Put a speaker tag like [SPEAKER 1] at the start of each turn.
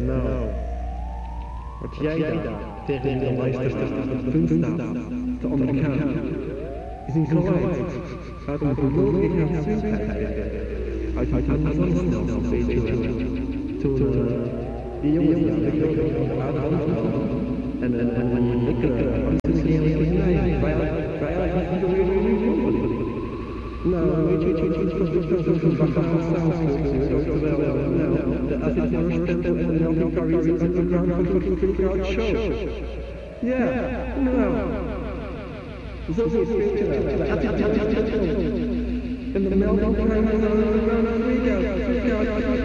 [SPEAKER 1] Nou, wat jij daar tegen de lijster van het punt staat, de Amerikaan, is een geluid uit een verloren zinsheid. Uit het Amazonstelsel, weet je wel. Toen die jongen die aan de hand nam en die lekkere Amsterdamse knijp bij eigenlijk niet meer nou, weet je, dat is een bagaal staalsculptuur, oftewel, de Athenaeus-tempel en de Melkikari underground voor de freak-out show. Ja, nou, zo is het, de Athenaeus-tempel en de Melkikari underground freak-out